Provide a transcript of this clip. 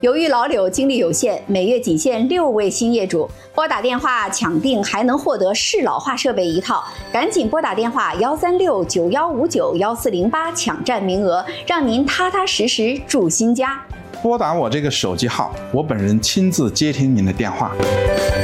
由于老柳精力有限，每月仅限6位新业主，拨打电话抢订还能获得适老化设备1套，赶紧拨打电话13691591408抢占名额，让您踏踏实实住新家。 拨打我这个手机号，我本人亲自接听您的电话。